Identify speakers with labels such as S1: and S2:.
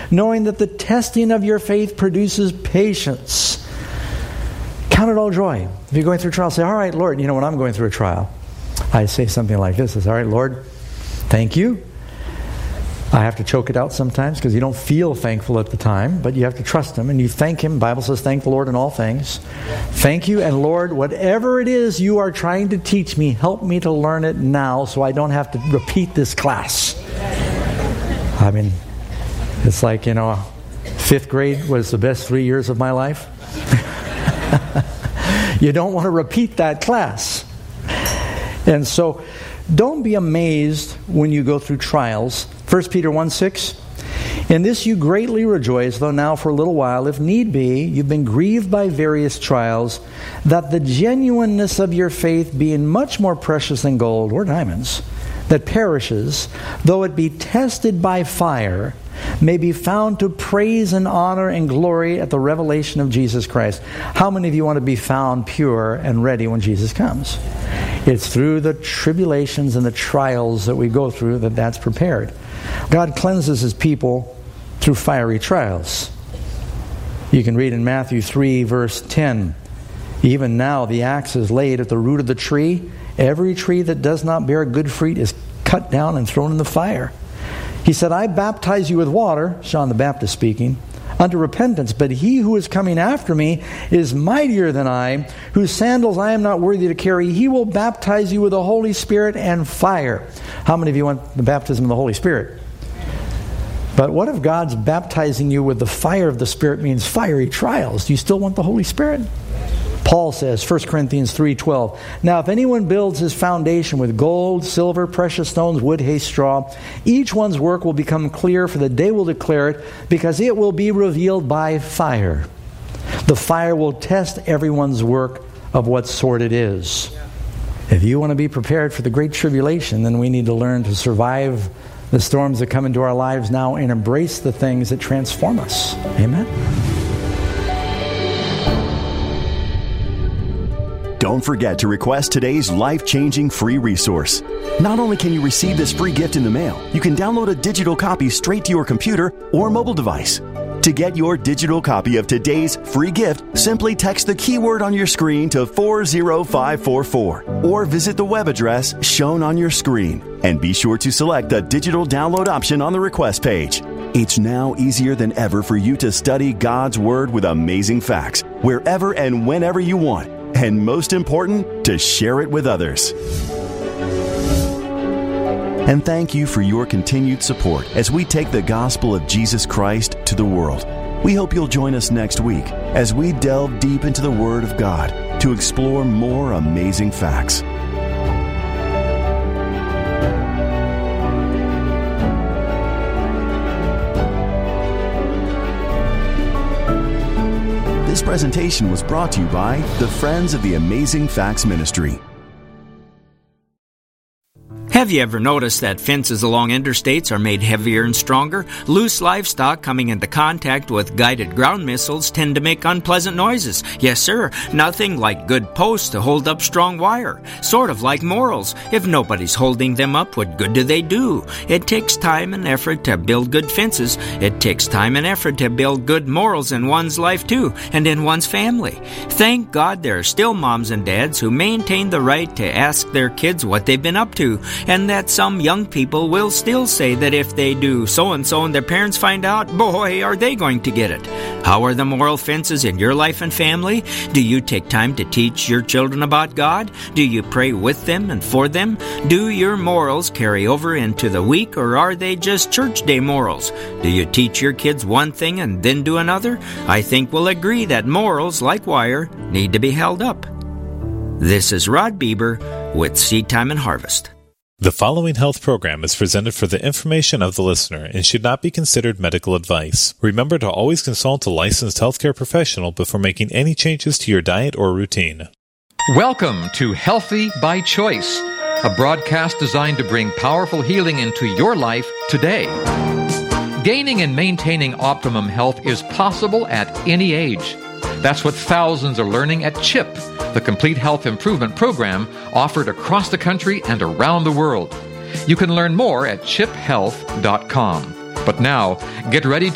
S1: knowing that the testing of your faith produces patience. Count it all joy. If you're going through a trial, say, all right, Lord, when I'm going through a trial, I say something like this. I say, all right, Lord, thank you. I have to choke it out sometimes because you don't feel thankful at the time, but you have to trust Him and you thank Him. The Bible says, thank the Lord in all things. Thank you, and Lord, whatever it is you are trying to teach me, help me to learn it now so I don't have to repeat this class. I mean, it's like, 5th grade was the best 3 years of my life. You don't want to repeat that class. And so, don't be amazed when you go through trials. 1 Peter 1:6, in this you greatly rejoice, though now for a little while, if need be, you've been grieved by various trials, that the genuineness of your faith, being much more precious than gold or diamonds, that perishes, though it be tested by fire, may be found to praise and honor and glory at the revelation of Jesus Christ. How many of you want to be found pure and ready when Jesus comes? It's through the tribulations and the trials that we go through that's prepared. God cleanses His people through fiery trials. You can read in Matthew 3, verse 10, even now the axe is laid at the root of the tree. Every tree that does not bear good fruit is cut down and thrown in the fire. He said, I baptize you with water, John the Baptist speaking, unto repentance, but he who is coming after me is mightier than I, whose sandals I am not worthy to carry. He will baptize you with the Holy Spirit and fire. How many of you want the baptism of the Holy Spirit? But what if God's baptizing you with the fire of the Spirit means fiery trials? Do you still want the Holy Spirit? Paul says, 1 Corinthians 3:12, now if anyone builds his foundation with gold, silver, precious stones, wood, hay, straw, each one's work will become clear, for the day will declare it, because it will be revealed by fire. The fire will test everyone's work of what sort it is. If you want to be prepared for the great tribulation, then we need to learn to survive the storms that come into our lives now and embrace the things that transform us. Amen?
S2: Don't forget to request today's life-changing free resource. Not only can you receive this free gift in the mail, you can download a digital copy straight to your computer or mobile device. To get your digital copy of today's free gift, simply text the keyword on your screen to 40544 or visit the web address shown on your screen. And be sure to select the digital download option on the request page. It's now easier than ever for you to study God's Word with amazing facts, wherever and whenever you want. And most important, to share it with others. And thank you for your continued support as we take the gospel of Jesus Christ to the world. We hope you'll join us next week as we delve deep into the Word of God to explore more amazing facts. This presentation was brought to you by the Friends of the Amazing Facts Ministry.
S3: Have you ever noticed that fences along interstates are made heavier and stronger? Loose livestock coming into contact with guided ground missiles tend to make unpleasant noises. Yes, sir. Nothing like good posts to hold up strong wire. Sort of like morals. If nobody's holding them up, what good do they do? It takes time and effort to build good fences. It takes time and effort to build good morals in one's life too, and in one's family. Thank God there are still moms and dads who maintain the right to ask their kids what they've been up to, and that some young people will still say that if they do so-and-so and their parents find out, boy, are they going to get it. How are the moral fences in your life and family? Do you take time to teach your children about God? Do you pray with them and for them? Do your morals carry over into the week, or are they just church day morals? Do you teach your kids one thing and then do another? I think we'll agree that morals, like wire, need to be held up. This is Rod Bieber with Seed Time and Harvest.
S4: The following health program is presented for the information of the listener and should not be considered medical advice. Remember to always consult a licensed healthcare professional before making any changes to your diet or routine.
S5: Welcome to Healthy by Choice, a broadcast designed to bring powerful healing into your life today. Gaining and maintaining optimum health is possible at any age. That's what thousands are learning at CHIP, the Complete Health Improvement Program offered across the country and around the world. You can learn more at chiphealth.com. But now, get ready